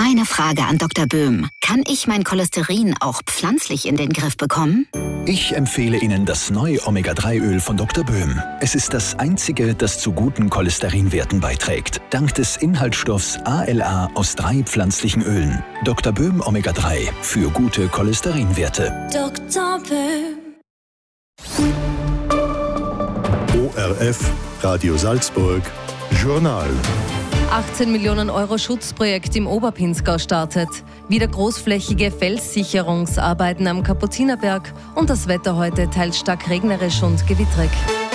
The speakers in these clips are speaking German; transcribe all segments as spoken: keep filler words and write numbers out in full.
Meine Frage an Doktor Böhm. Kann ich mein Cholesterin auch pflanzlich in den Griff bekommen? Ich empfehle Ihnen das neue Omega drei Öl von Doktor Böhm. Es ist das einzige, das zu guten Cholesterinwerten beiträgt. Dank des Inhaltsstoffs A L A aus drei pflanzlichen Ölen. Doktor Böhm Omega drei für gute Cholesterinwerte. Doktor Böhm. O R F, Radio Salzburg, Journal. achtzehn Millionen Euro Schutzprojekt im Oberpinzgau startet. Wieder großflächige Felssicherungsarbeiten am Kapuzinerberg und das Wetter heute teils stark regnerisch und gewittrig.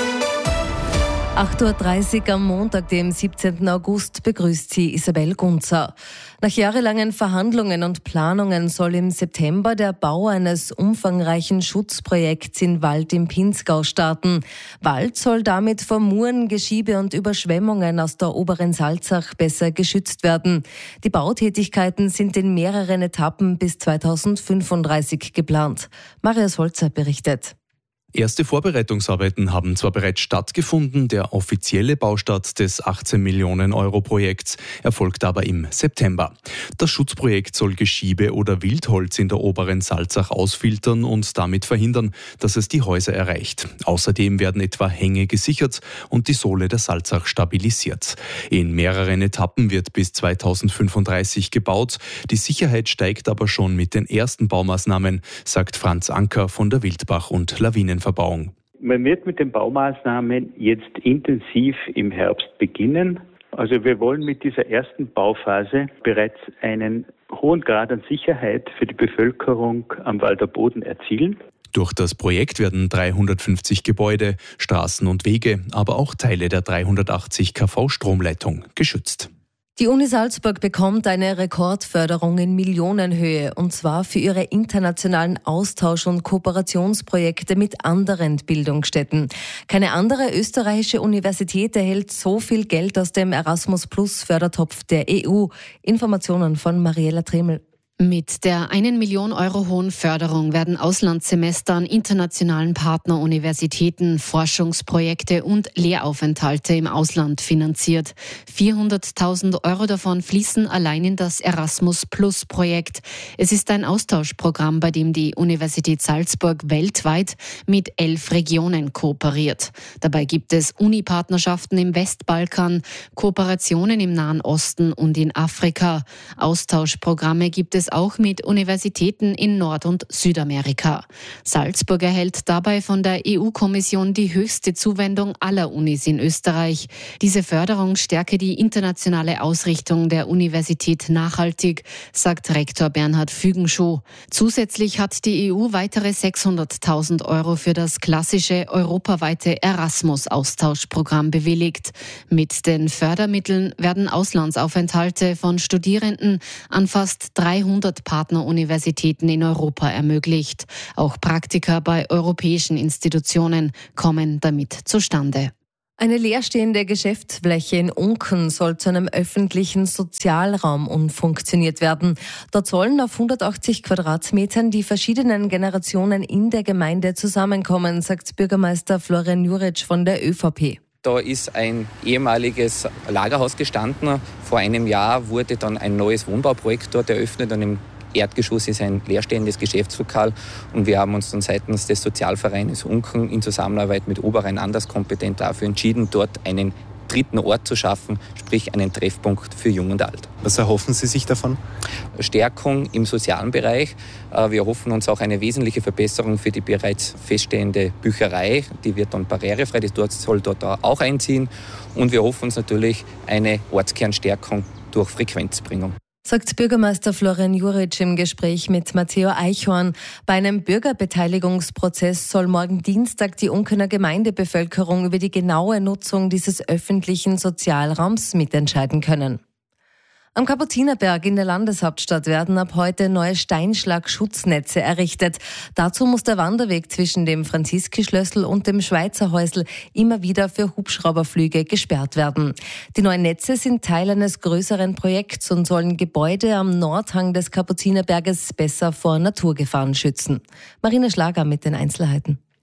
acht Uhr dreißig am Montag, dem siebzehnten August, begrüßt sie Isabel Gunzer. Nach jahrelangen Verhandlungen und Planungen soll im September der Bau eines umfangreichen Schutzprojekts in Wald im Pinzgau starten. Wald soll damit vor Muren, Geschiebe und Überschwemmungen aus der oberen Salzach besser geschützt werden. Die Bautätigkeiten sind in mehreren Etappen bis zweitausendfünfunddreißig geplant. Marius Holzer berichtet. Erste Vorbereitungsarbeiten haben zwar bereits stattgefunden, der offizielle Baustart des achtzehn Millionen Euro Projekts erfolgt aber im September. Das Schutzprojekt soll Geschiebe oder Wildholz in der oberen Salzach ausfiltern und damit verhindern, dass es die Häuser erreicht. Außerdem werden etwa Hänge gesichert und die Sohle der Salzach stabilisiert. In mehreren Etappen wird bis zweitausendfünfunddreißig gebaut. Die Sicherheit steigt aber schon mit den ersten Baumaßnahmen, sagt Franz Anker von der Wildbach- und Lawinenverbauung. Man wird mit den Baumaßnahmen jetzt intensiv im Herbst beginnen. Also wir wollen mit dieser ersten Bauphase bereits einen hohen Grad an Sicherheit für die Bevölkerung am Walder Boden erzielen. Durch das Projekt werden dreihundertfünfzig Gebäude, Straßen und Wege, aber auch Teile der dreihundertachtzig Kilovolt Stromleitung geschützt. Die Uni Salzburg bekommt eine Rekordförderung in Millionenhöhe, und zwar für ihre internationalen Austausch- und Kooperationsprojekte mit anderen Bildungsstätten. Keine andere österreichische Universität erhält so viel Geld aus dem Erasmus-Plus-Fördertopf der E U. Informationen von Mariella Tremel. Mit der eine Million Euro hohen Förderung werden Auslandssemester an internationalen Partneruniversitäten, Forschungsprojekte und Lehraufenthalte im Ausland finanziert. vierhunderttausend Euro davon fließen allein in das Erasmus-Plus-Projekt. Es ist ein Austauschprogramm, bei dem die Universität Salzburg weltweit mit elf Regionen kooperiert. Dabei gibt es Uni-Partnerschaften im Westbalkan, Kooperationen im Nahen Osten und in Afrika. Austauschprogramme gibt es auch mit Universitäten in Nord- und Südamerika. Salzburg erhält dabei von der E U-Kommission die höchste Zuwendung aller Unis in Österreich. Diese Förderung stärke die internationale Ausrichtung der Universität nachhaltig, sagt Rektor Bernhard Fügenschuh. Zusätzlich hat die E U weitere sechshunderttausend Euro für das klassische europaweite Erasmus-Austauschprogramm bewilligt. Mit den Fördermitteln werden Auslandsaufenthalte von Studierenden an fast dreihundert Partneruniversitäten in Europa ermöglicht. Auch Praktika bei europäischen Institutionen kommen damit zustande. Eine leerstehende Geschäftsfläche in Unken soll zu einem öffentlichen Sozialraum umfunktioniert werden. Dort sollen auf hundertachtzig Quadratmetern die verschiedenen Generationen in der Gemeinde zusammenkommen, sagt Bürgermeister Florian Juric von der Ö V P. Da ist ein ehemaliges Lagerhaus gestanden. Vor einem Jahr wurde dann ein neues Wohnbauprojekt dort eröffnet und im Erdgeschoss ist ein leerstehendes Geschäftslokal. Und wir haben uns dann seitens des Sozialvereins Unken in Zusammenarbeit mit Oberrhein Landeskompetent dafür entschieden, dort einen dritten Ort zu schaffen, sprich einen Treffpunkt für Jung und Alt. Was erhoffen Sie sich davon? Stärkung im sozialen Bereich. Wir erhoffen uns auch eine wesentliche Verbesserung für die bereits feststehende Bücherei. Die wird dann barrierefrei, das soll dort auch einziehen. Und wir erhoffen uns natürlich eine Ortskernstärkung durch Frequenzbringung. Sagt Bürgermeister Florian Juric im Gespräch mit Matteo Eichhorn. Bei einem Bürgerbeteiligungsprozess soll morgen Dienstag die Unkener Gemeindebevölkerung über die genaue Nutzung dieses öffentlichen Sozialraums mitentscheiden können. Am Kapuzinerberg in der Landeshauptstadt werden ab heute neue Steinschlag-Schutznetze errichtet. Dazu muss der Wanderweg zwischen dem Franziskischlössl und dem Schweizerhäusl immer wieder für Hubschrauberflüge gesperrt werden. Die neuen Netze sind Teil eines größeren Projekts und sollen Gebäude am Nordhang des Kapuzinerberges besser vor Naturgefahren schützen. Marina Schlager mit den Einzelheiten.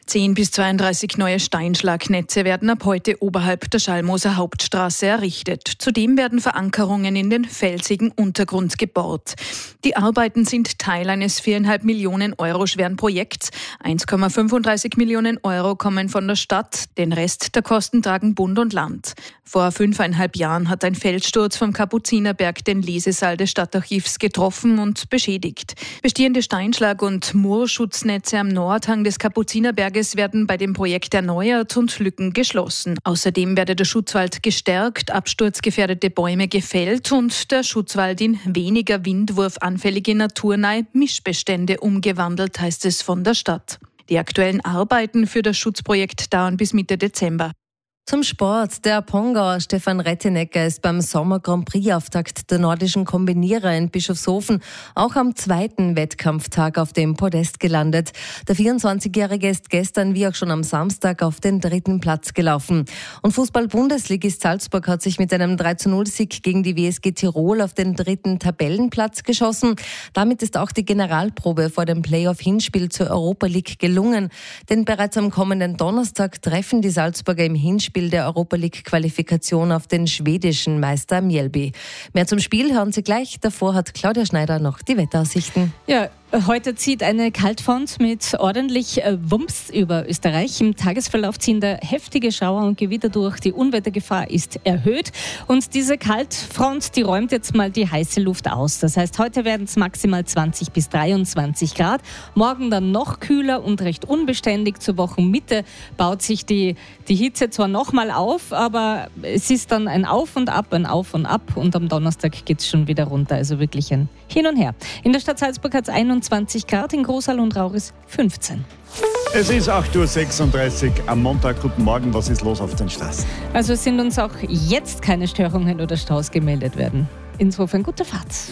zehn bis zweiunddreißig neue Steinschlagnetze werden ab heute oberhalb der Schallmoser Hauptstraße errichtet. Zudem werden Verankerungen in den felsigen Untergrund gebohrt. Die Arbeiten sind Teil eines viereinhalb Millionen Euro schweren Projekts. eins Komma fünfunddreißig Millionen Euro kommen von der Stadt, den Rest der Kosten tragen Bund und Land. Vor fünfeinhalb Jahren hat ein Felssturz vom Kapuzinerberg den Lesesaal des Stadtarchivs getroffen und beschädigt. Bestehende Steinschlag- und Moorschutznetze am Nordhang des Kapuzinerberges werden bei dem Projekt erneuert und Lücken geschlossen. Außerdem werde der Schutzwald gestärkt, absturzgefährdete Bäume gefällt und der Schutzwald in weniger windwurfanfällige naturnahe Mischbestände umgewandelt, heißt es von der Stadt. Die aktuellen Arbeiten für das Schutzprojekt dauern bis Mitte Dezember. Zum Sport. Der Pongauer Stefan Rettenecker ist beim Sommer-Grand Prix-Auftakt der nordischen Kombinierer in Bischofshofen auch am zweiten Wettkampftag auf dem Podest gelandet. Der vierundzwanzigjährige ist gestern wie auch schon am Samstag auf den dritten Platz gelaufen. Und Fußball-Bundesligist Salzburg hat sich mit einem drei zu null Sieg gegen die W S G Tirol auf den dritten Tabellenplatz geschossen. Damit ist auch die Generalprobe vor dem Playoff-Hinspiel zur Europa League gelungen. Denn bereits am kommenden Donnerstag treffen die Salzburger im Hinspiel der Europa League-Qualifikation auf den schwedischen Meister Mjällby. Mehr zum Spiel hören Sie gleich. Davor hat Claudia Schneider noch die Wetteraussichten. Ja, heute zieht eine Kaltfront mit ordentlich Wumms über Österreich. Im Tagesverlauf ziehen da heftige Schauer und Gewitter durch. Die Unwettergefahr ist erhöht. Und diese Kaltfront, die räumt jetzt mal die heiße Luft aus. Das heißt, heute werden es maximal zwanzig bis dreiundzwanzig Grad. Morgen dann noch kühler und recht unbeständig. Zur Wochenmitte baut sich die, die Hitze zwar noch mal auf, aber es ist dann ein Auf und Ab, ein Auf und Ab. Und am Donnerstag geht es schon wieder runter. Also wirklich ein Hin und Her. In der Stadt Salzburg hat es einundzwanzig Grad, in Großhall und Rauris fünfzehn. Es ist acht Uhr sechsunddreißig am Montag. Guten Morgen, was ist los auf den Straßen? Also es sind uns auch jetzt keine Störungen oder Staus gemeldet werden. Insofern gute Fahrt.